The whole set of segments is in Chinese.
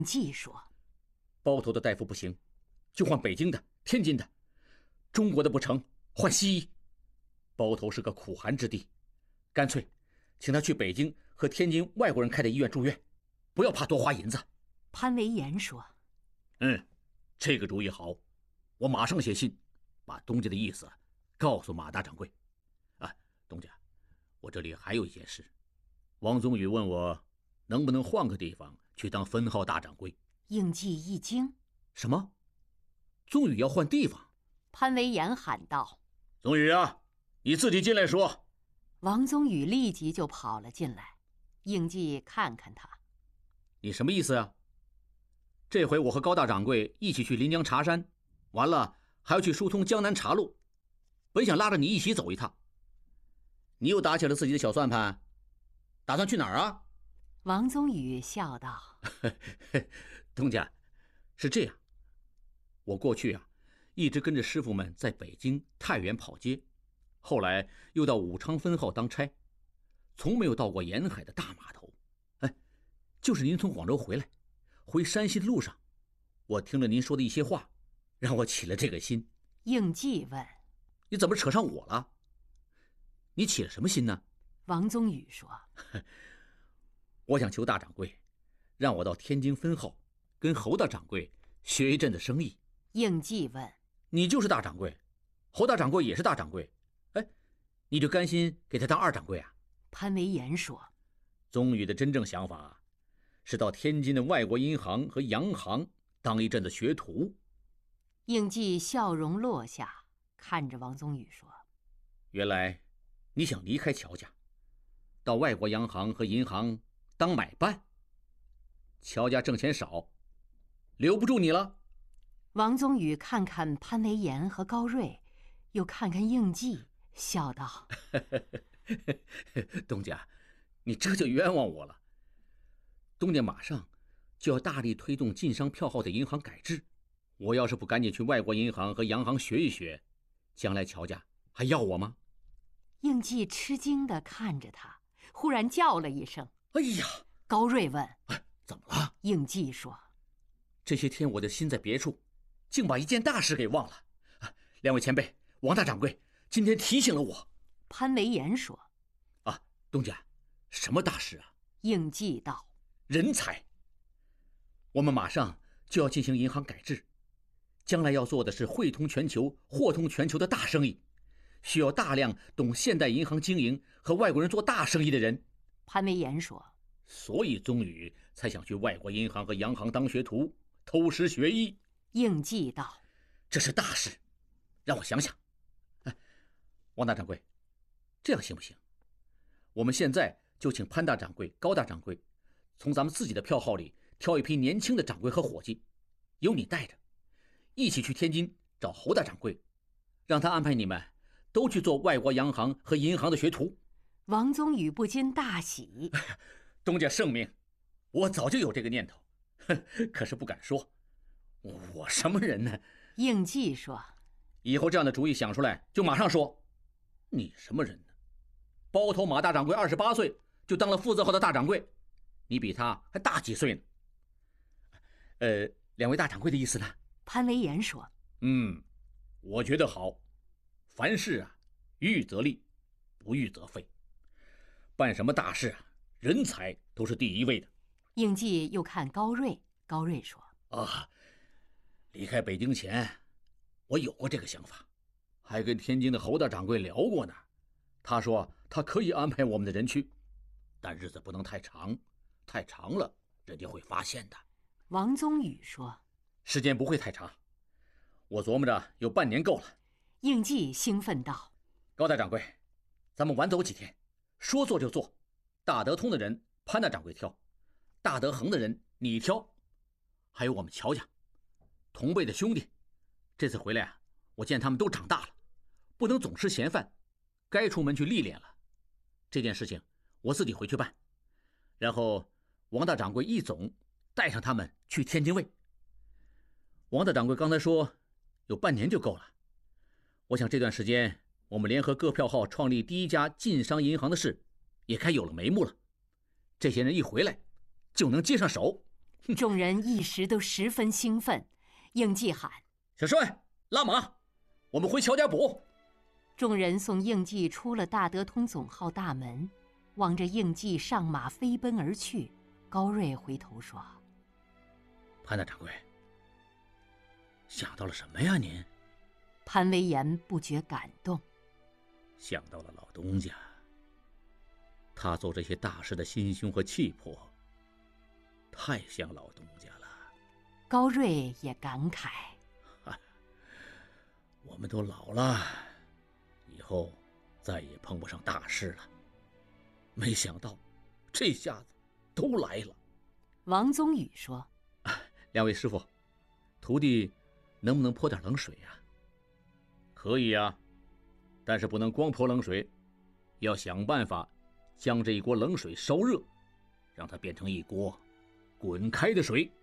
季说： 包头的大夫不行，就换北京的、天津的；中国的不成，换西医。包头是个苦寒之地，干脆请他去北京和天津外国人开的医院住院，不要怕多花银子。 潘维言说： 这个主意好，我马上写信把东家的意思告诉马大掌柜。东家，我这里还有一件事，王宗宇问我能不能换个地方去当分号大掌柜。 应季一惊： 什么？宗宇要换地方？ 潘维言喊道： 宗宇啊，你自己进来说。 王宗宇立即就跑了进来。应季看看他： 你什么意思啊？这回我和高大掌柜一起去临江茶山，完了还要去疏通江南茶路，本想拉着你一起走一趟，你又打起了自己的小算盘，打算去哪儿啊？ 王宗宇笑道： 东家，是这样，我过去一直跟着师傅们在北京、太原跑街，后来又到武昌分号当差，从没有到过沿海的大码头。就是您从广州回来，回山西的路上，我听了您说的一些话，让我起了这个心。 应季问： 你怎么扯上我了？你起了什么心呢？ 王宗宇说： 我想求大掌柜让我到天津分号跟侯大掌柜学一阵的生意。 应季问： 你就是大掌柜，侯大掌柜也是大掌柜，你就甘心给他当二掌柜啊？ 潘维言说： 宗宇的真正想法是到天津的外国银行和洋行当一阵的学徒。 应季笑容落下，看着王宗宇说： 原来你想离开乔家，到外国洋行和银行当买办？乔家挣钱少，留不住你了。 王宗宇看看潘维言和高瑞，又看看应季，笑道： 东家，你这就冤枉我了。东家马上就要大力推动晋商票号的银行改制，我要是不赶紧去外国银行和洋行学一学，将来乔家还要我吗？ 应季吃惊地看着他，忽然叫了一声： 哎呀！ 高瑞问： 怎么了？ 应季说： 这些天我的心在别处，竟把一件大事给忘了。两位前辈，王大掌柜今天提醒了我。 潘维言说： 东家，什么大事啊？ 应季道： 人才。我们马上就要进行银行改制，将来要做的是汇通全球、货通全球的大生意，需要大量懂现代银行经营和外国人做大生意的人。 潘维言说： 所以宗宇才想去外国银行和洋行当学徒，偷师学艺。 应季道： 这是大事，让我想想。王大掌柜，这样行不行？我们现在就请潘大掌柜、高大掌柜从咱们自己的票号里挑一批年轻的掌柜和伙计，由你带着，一起去天津找侯大掌柜，让他安排你们都去做外国洋行和银行的学徒。 王宗宇不禁大喜： 东家圣明，我早就有这个念头，可是不敢说。我什么人呢？ 应季说： 以后这样的主意想出来就马上说。你什么人呢？包头马大掌柜28岁就当了副字号的大掌柜，你比他还大几岁呢。两位大掌柜的意思呢？ 潘维言说： 我觉得好，凡事预则立，不预则废。办什么大事人才都是第一位的。 应季又看高瑞，高瑞说： 离开北京前我有过这个想法，还跟天津的侯大掌柜聊过呢。他说他可以安排我们的人去，但日子不能太长，太长了人家会发现的。 王宗宇说： 时间不会太长，我琢磨着有半年够了。 应季兴奋道： 高大掌柜，咱们晚走几天，说做就做。大德通的人潘大掌柜挑，大德恒的人你挑，还有我们乔家同辈的兄弟，这次回来我见他们都长大了，不能总是闲饭，该出门去历练了。这件事情我自己回去办，然后王大掌柜一总带上他们去天津卫。王大掌柜刚才说有半年就够了，我想这段时间我们联合各票号创立第一家晋商银行的事也该有了眉目了，这些人一回来就能接上手。 众人一时都十分兴奋。应季喊：“ 小帅，拉马，我们回乔家堡。” 众人送应季出了大德通总号大门，望着应季上马飞奔而去。高瑞回头说：“ 潘大掌柜，想到了什么呀您？” 潘威严不觉感动， 想到了老东家，他做这些大事的心胸和气魄，太像老东家了。 高瑞也感慨：“ 我们都老了，以后再也碰不上大事了。没想到，这下子都来了。” 王宗宇说：“ 两位师傅，徒弟能不能泼点冷水呀？”“可以呀，但是不能光泼冷水，要想办法将这一锅冷水烧热，让它变成一锅滚开的水。”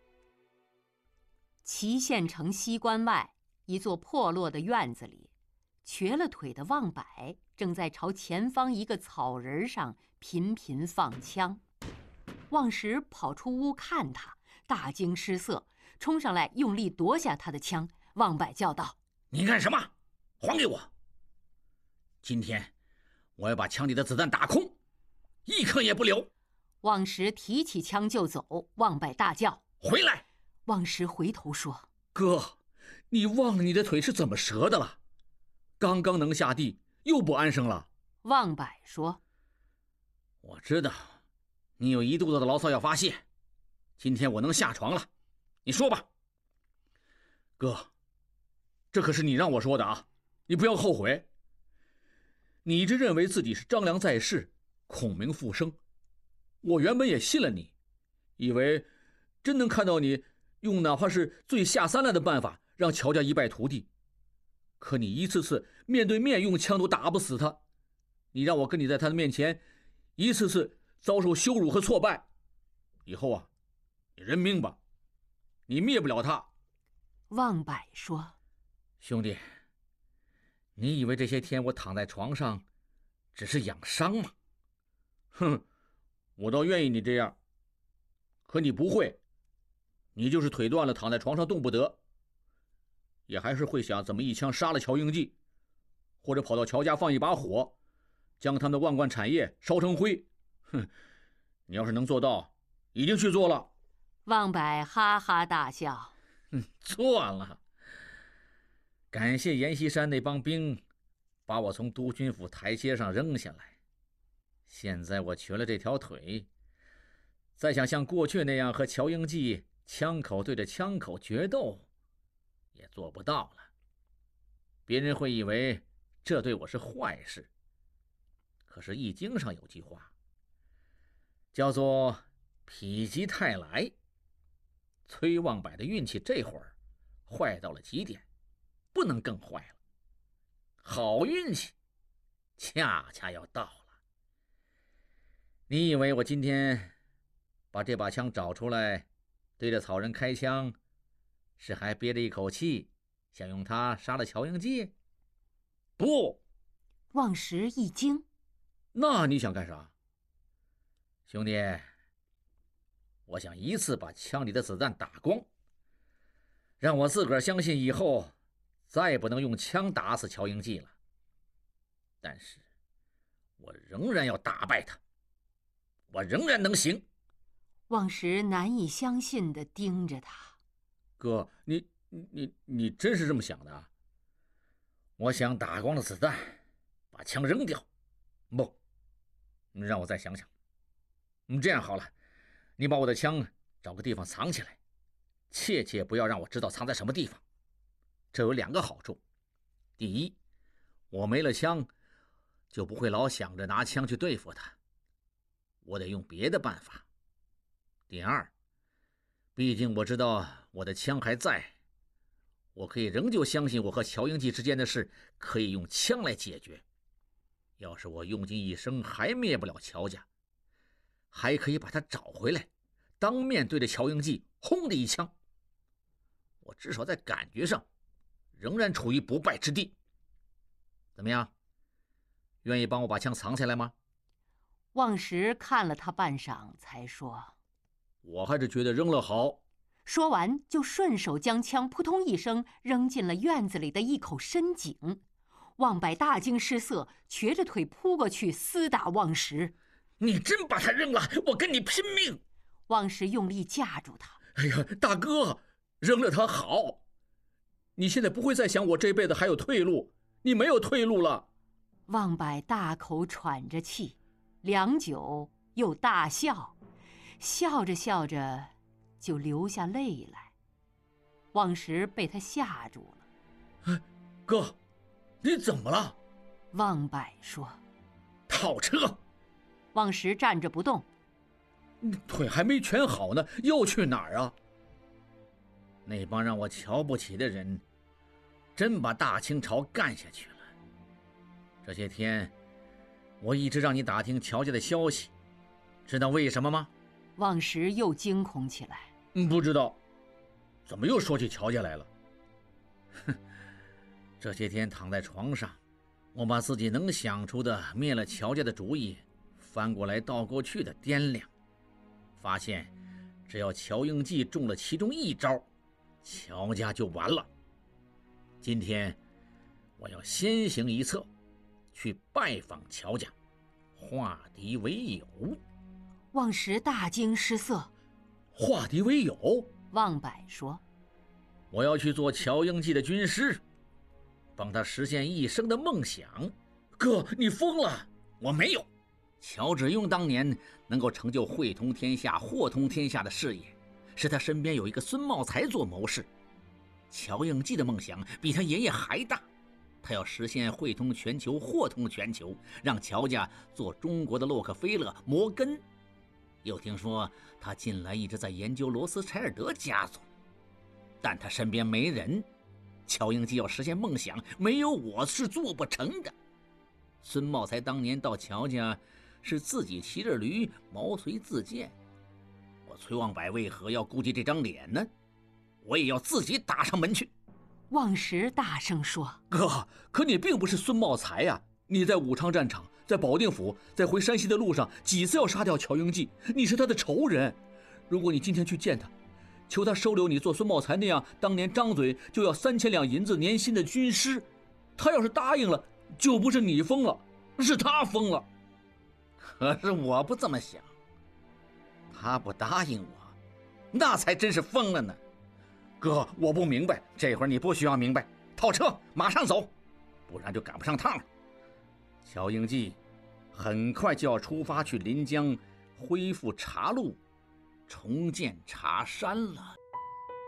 祁县城西关外一座破落的院子里，瘸了腿的望柏正在朝前方一个草人上频频放枪。望石跑出屋看他，大惊失色，冲上来用力夺下他的枪。望柏叫道：“ 你干什么？还给我！今天我要把枪里的子弹打空，一颗也不留。” 望石提起枪就走。望柏大叫：“ 回来！” 望石回头说：“ 哥，你忘了你的腿是怎么折的了？刚刚能下地，又不安生了。” 望柏说：“ 我知道你有一肚子的牢骚要发泄，今天我能下床了，你说吧。”“哥，这可是你让我说的啊，你不要后悔。你一直认为自己是张良在世，孔明复生，我原本也信了你，以为真能看到你用哪怕是最下三滥的办法让乔家一败涂地。可你一次次面对面用枪都打不死他，你让我跟你在他的面前一次次遭受羞辱和挫败。以后啊，你认命吧，你灭不了他。” 望柏说：“ 兄弟，你以为这些天我躺在床上只是养伤吗？哼，我倒愿意你这样，可你不会，你就是腿断了躺在床上动不得，也还是会想怎么一枪杀了乔应季，或者跑到乔家放一把火，将他们的万贯产业烧成灰。哼，你要是能做到，已经去做了。” 望柏哈哈大笑：“ 错了，感谢阎锡山那帮兵把我从督军府台阶上扔下来，现在我瘸了这条腿，再想像过去那样和乔应季枪口对着枪口决斗，也做不到了。别人会以为这对我是坏事，可是易经上有句话叫做否极泰来。崔望柏的运气这会儿坏到了极点，不能更坏了。好运气恰恰要到了。你以为我今天把这把枪找出来，对着草人开枪，是还憋着一口气，想用它杀了乔应季？不。” 望石一惊：“ 那你想干啥？”“兄弟，我想一次把枪里的子弹打光，让我自个儿相信以后再也不能用枪打死乔应季了。但是我仍然要打败他，我仍然能行。” 望石难以相信地盯着他：“ 哥，你真是这么想的啊？”“我想打光了子弹，把枪扔掉。不，让我再想想。这样好了，你把我的枪找个地方藏起来，切切不要让我知道藏在什么地方。这有2个好处：第一，我没了枪，就不会老想着拿枪去对付他，我得用别的办法；第二，毕竟我知道我的枪还在，我可以仍旧相信我和乔应季之间的事可以用枪来解决。要是我用尽一生还灭不了乔家，还可以把他找回来，当面对着乔应季轰的一枪。我至少在感觉上仍然处于不败之地。怎么样，愿意帮我把枪藏起来吗？” 望石看了他半晌，才说：“ 我还是觉得扔了好。 说完，就顺手将枪扑通一声扔进了院子里的一口深井。望柏大惊失色，瘸着腿扑过去厮打望石。 你真把他扔了，我跟你拼命！ 望石用力架住他。 哎呀，大哥，扔了他好。你现在不会再想我这辈子还有退路，你没有退路了。 望柏大口喘着气，良久又大笑，笑着笑着就流下泪来。望石被他吓住了。 哥，你怎么了？ 望柏说。 套车。 望石站着不动。 腿还没全好呢，又去哪儿啊？那帮让我瞧不起的人，真把大清朝干下去了。这些天，我一直让你打听乔家的消息，知道为什么吗？ 望石又惊恐起来。 不知道。怎么又说起乔家来了？哼，这些天躺在床上，我把自己能想出的灭了乔家的主意翻过来倒过去的掂量，发现只要乔英记中了其中一招，乔家就完了。今天我要先行一策，去拜访乔家，化敌为友。 望石大惊失色。 化敌为友？ 望柏说。 我要去做乔英记的军师，帮他实现一生的梦想。哥，你疯了！我没有。乔致庸当年能够成就会通天下、货通天下的事业，是他身边有一个孙茂才做谋士。乔英记的梦想比他爷爷还大，他要实现会通全球、货通全球，让乔家做中国的洛克菲勒、摩根。又听说他近来一直在研究罗斯柴尔德家族，但他身边没人。乔英记要实现梦想，没有我是做不成的。孙茂才当年到乔家是自己骑着驴毛遂自荐，我崔望柏为何要顾及这张脸呢？我也要自己打上门去。 望石大声说。 哥，可你并不是孙茂才呀！你在武昌战场，在保定府，在回山西的路上几次要杀掉乔英记，你是他的仇人。如果你今天去见他，求他收留你做孙茂才那样当年张嘴就要3000两银子年薪的军师，他要是答应了，就不是你疯了，是他疯了。可是我不这么想，他不答应我，那才真是疯了呢。哥，我不明白，这会儿你不需要明白，套车马上走，不然就赶不上趟了。乔英记很快就要出发去临江恢复茶路，重建茶山了。